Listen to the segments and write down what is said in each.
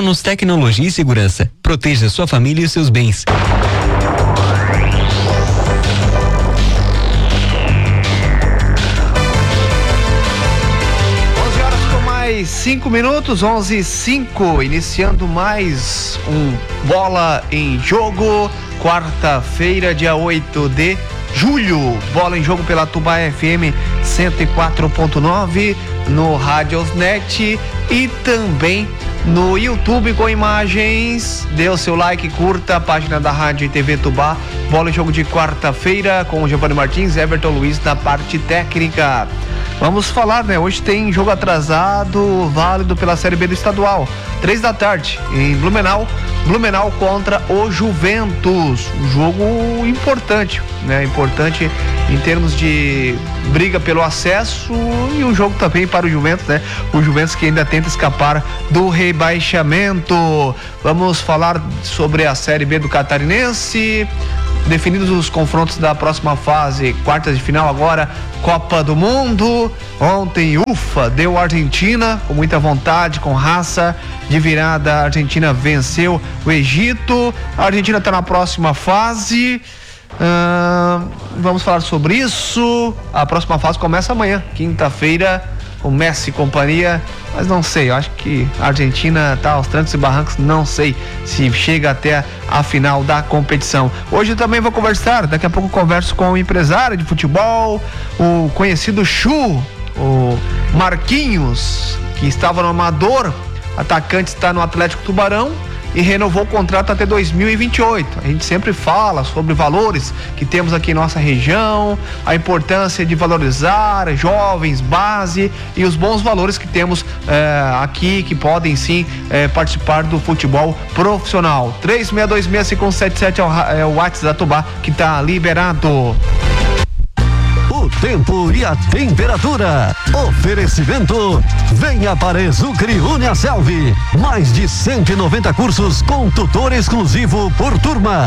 Cronos Tecnologia e Segurança. Proteja sua família e os seus bens. 5 minutos, 11:05, iniciando mais um Bola em Jogo, quarta-feira, dia 8 de julho. Bola em Jogo pela Tubá FM 104.9, no Radiosnet e também no YouTube com imagens. Dê o seu like, curta a página da Rádio e TV Tubá. Bola em Jogo de quarta-feira com o Giovanni Martins, Everton Luiz na parte técnica. Vamos falar, né? Hoje tem jogo atrasado, válido pela Série B do Estadual. 3 da tarde, em Blumenau. Blumenau contra o Juventus. Um jogo importante, né? Importante em termos de briga pelo acesso e um jogo também para o Juventus, né? O Juventus que ainda tenta escapar do rebaixamento. Vamos falar sobre a Série B do Catarinense. Definidos os confrontos da próxima fase, quartas de final agora, Copa do Mundo. Ontem, deu a Argentina com muita vontade, com raça de virada. A Argentina venceu o Egito. A Argentina está na próxima fase. Vamos falar sobre isso. A próxima fase começa amanhã, quinta-feira, com Messi e companhia, mas não sei, eu acho que a Argentina tá aos trancos e barrancos, não sei se chega até a final da competição. Hoje eu também vou conversar, daqui a pouco converso com o empresário de futebol, o conhecido Chu, o Marquinhos, que estava no Amador, atacante, está no Atlético Tubarão e renovou o contrato até 2028. A gente sempre fala sobre valores que temos aqui em nossa região, a importância de valorizar jovens, base e os bons valores que temos aqui, que podem sim participar do futebol profissional. 36265177 é o WhatsApp da Tubá, que está liberado. O tempo e a temperatura. Oferecimento. Venha para Exucre Uniaselv. Mais de 190 cursos com tutor exclusivo por turma.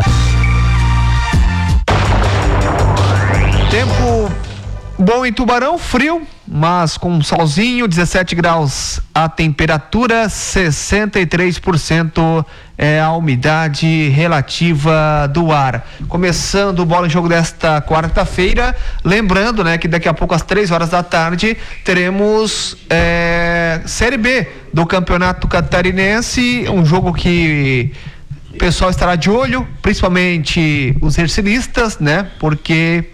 Tempo bom em Tubarão, frio, mas com solzinho, 17 graus a temperatura, 63% é a umidade relativa do ar. Começando o Bola em Jogo desta quarta-feira, lembrando, né, que daqui a pouco às 3 horas da tarde teremos Série B do Campeonato Catarinense, um jogo que o pessoal estará de olho, principalmente os ercilistas, né, porque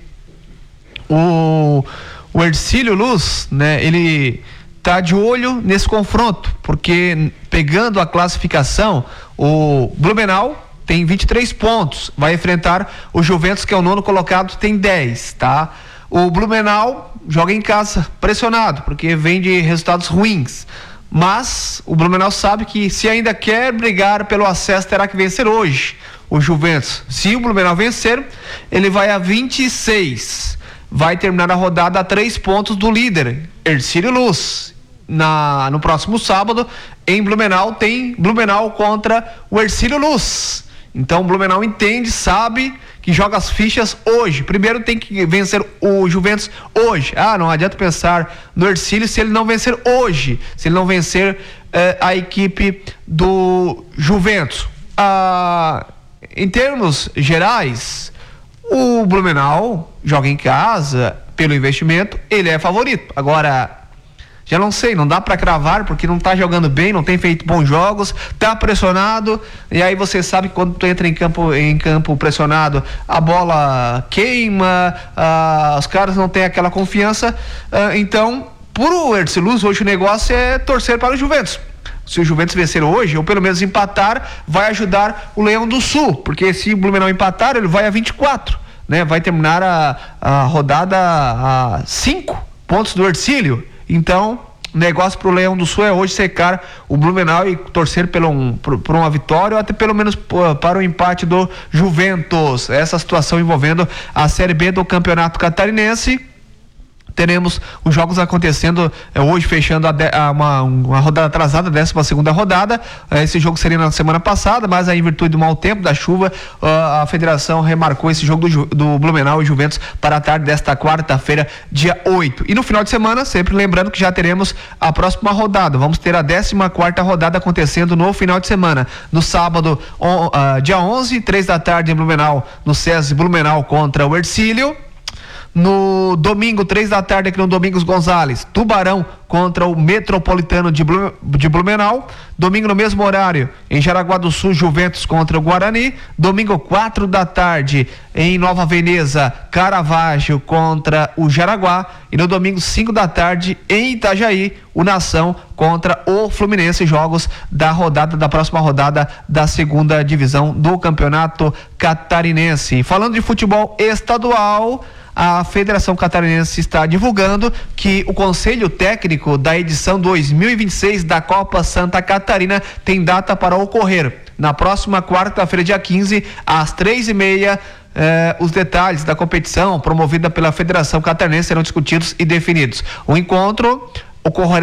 o Hercílio Luz, né, ele tá de olho nesse confronto, porque pegando a classificação, o Blumenau tem 23 pontos, vai enfrentar o Juventus, que é o 9º colocado, tem 10, tá? O Blumenau joga em casa, pressionado, porque vem de resultados ruins, mas o Blumenau sabe que se ainda quer brigar pelo acesso, terá que vencer hoje o Juventus. Se o Blumenau vencer, ele vai a 26, vai terminar a rodada a 3 pontos do líder, Hercílio Luz. No próximo sábado, em Blumenau, tem Blumenau contra o Hercílio Luz. Então o Blumenau entende, sabe que joga as fichas hoje. Primeiro tem que vencer o Juventus hoje. Não adianta pensar no Hercílio se ele não vencer hoje, se ele não vencer a equipe do Juventus. Em termos gerais, o Blumenau joga em casa, pelo investimento, ele é favorito. Agora, já não sei, não dá pra cravar, porque não tá jogando bem, não tem feito bons jogos, tá pressionado, e aí você sabe que quando tu entra em campo pressionado, a bola queima, os caras não têm aquela confiança, então, pro Hercílio Luz, hoje o negócio é torcer para o Juventus. Se o Juventus vencer hoje, ou pelo menos empatar, vai ajudar o Leão do Sul, porque se o Blumenau empatar, ele vai a 24, né? Vai terminar a rodada a 5 pontos do Hercílio. Então, o negócio pro Leão do Sul é hoje secar o Blumenau e torcer por uma vitória, ou até pelo menos para o empate do Juventus. Essa situação envolvendo a Série B do Campeonato Catarinense. Teremos os jogos acontecendo hoje, fechando uma rodada atrasada, 12ª rodada. Esse jogo seria na semana passada, mas aí, em virtude do mau tempo, da chuva, a federação remarcou esse jogo do Blumenau e Juventus para a tarde desta quarta-feira, dia 8. E no final de semana, sempre lembrando que já teremos a próxima rodada. Vamos ter a 14ª rodada acontecendo no final de semana. No sábado, dia 11, 3 da tarde em Blumenau, no SESI Blumenau contra o Hercílio. No domingo, 3 da tarde, aqui no Domingos Gonzalez, Tubarão contra o Metropolitano de Blumenau. Domingo, no mesmo horário, em Jaraguá do Sul, Juventus contra o Guarani. Domingo, 4 da tarde, em Nova Veneza, Caravaggio contra o Jaraguá. E no domingo, 5 da tarde, em Itajaí, o Nação contra o Fluminense. Jogos da próxima rodada da 2ª divisão do Campeonato Catarinense. Falando de futebol estadual, a Federação Catarinense está divulgando que o Conselho Técnico da edição 2026 da Copa Santa Catarina tem data para ocorrer na próxima quarta-feira, dia 15, às 3h30. Os detalhes da competição promovida pela Federação Catarinense serão discutidos e definidos. O encontro ocorrerá